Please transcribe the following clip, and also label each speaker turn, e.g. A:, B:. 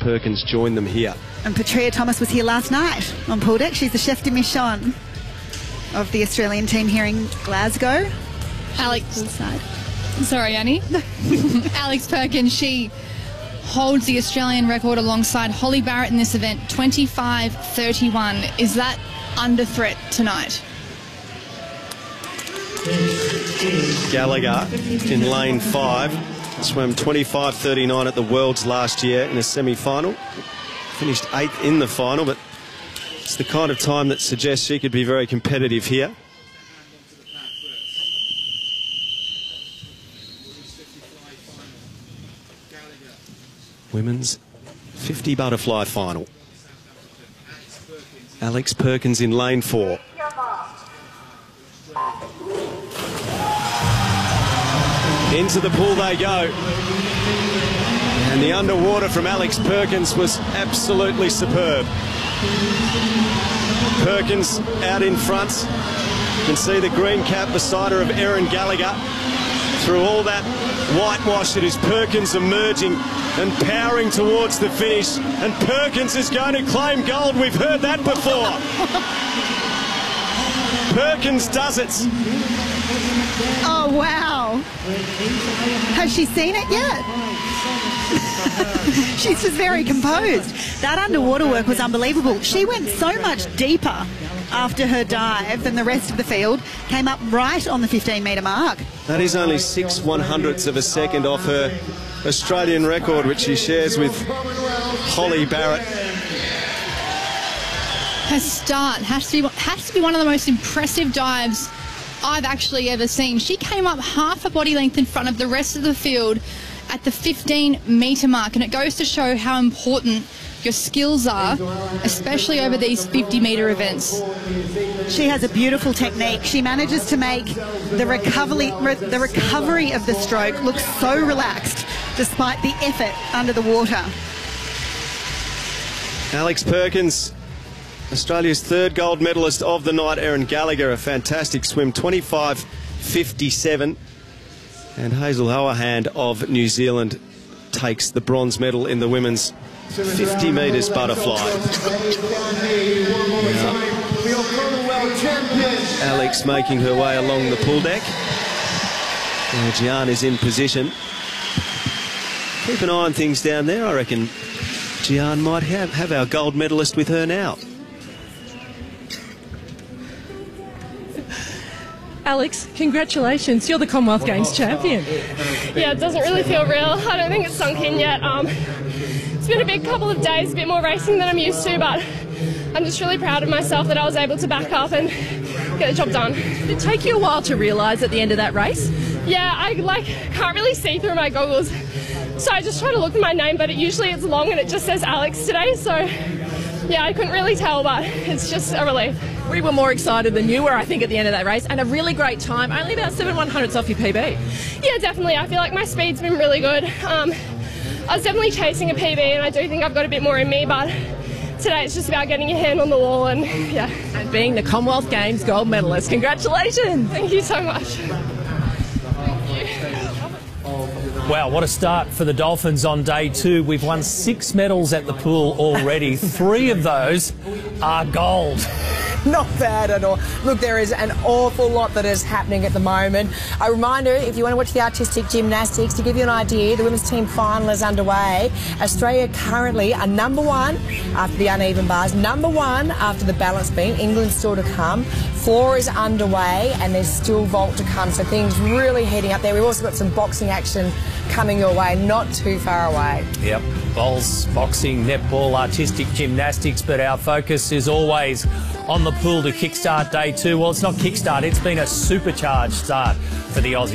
A: Perkins join them here.
B: And Petrea Thomas was here last night on pool deck. She's the chef de mission of the Australian team here in Glasgow.
C: Alex, sorry, Annie. Alex Perkins, she holds the Australian record alongside Holly Barrett in this event, 25:31. Is that under threat tonight?
A: Gallagher in lane 5 swam 25:39 at the Worlds last year in a semi-final. Finished 8th in the final, but it's the kind of time that suggests she could be very competitive here. Women's 50 butterfly final. Alex Perkins in lane 4. Into the pool they go. And the underwater from Alex Perkins was absolutely superb. Perkins out in front. You can see the green cap beside her of Erin Gallagher. Through all that whitewash, it is Perkins emerging and powering towards the finish. And Perkins is going to claim gold. We've heard that before. Perkins does it.
B: Oh, wow. Has she seen it yet? She's just very composed. That underwater work was unbelievable. She went so much deeper after her dive than the rest of the field, came up right on the 15-metre mark.
A: That is only 6/100ths of a second off her Australian record, which she shares with Holly Barrett.
C: Her start has to be one of the most impressive dives I've actually ever seen. She came up half a body length in front of the rest of the field at the 15-metre mark, and it goes to show how important your skills are, especially over these 50-metre events.
B: She has a beautiful technique. She manages to make the recovery of the stroke look so relaxed despite the effort under the water.
A: Alex Perkins, Australia's 3rd gold medalist of the night. Erin Gallagher, a fantastic swim, 25:57. And Hazel Hoahand of New Zealand takes the bronze medal in the women's 50 metres butterfly. Alex making her way along the pool deck. Now Gian is in position. Keep an eye on things down there. I reckon Gian might have our gold medalist with her now.
D: Alex, congratulations. You're the Commonwealth Games champion.
E: Yeah, it doesn't really feel real. I don't think it's sunk in yet. It's been a big couple of days, a bit more racing than I'm used to, but I'm just really proud of myself that I was able to back up and get the job done.
D: Did it take you a while to realise at the end of that race?
E: Yeah, I can't really see through my goggles, so I just try to look at my name, but usually it's long and it just says Alex today, so yeah, I couldn't really tell, but it's just a relief.
D: We were more excited than you were, I think, at the end of that race, and a really great time, only about 7/100ths off your PB.
E: Yeah, definitely. I feel like my speed's been really good. I was definitely chasing a PB, and I do think I've got a bit more in me, but today it's just about getting your hand on the wall and, yeah.
D: And being the Commonwealth Games gold medalist. Congratulations.
E: Thank you so much.
F: Wow, what a start for the Dolphins on day 2. We've won 6 medals at the pool already. 3 of those are gold.
G: Not bad at all. Look, there is an awful lot that is happening at the moment. A reminder, if you want to watch the artistic gymnastics, to give you an idea, the women's team final is underway. Australia currently are #1 after the uneven bars, #1 after the balance beam. England's still to come. Floor is underway and there's still vault to come, so things really heating up there. We've also got some boxing action coming your way, not too far away.
F: Yep, bowls, boxing, netball, artistic gymnastics, but our focus is always on the pool to kickstart day 2. Well, it's not kickstart, it's been a supercharged start for the Aussies.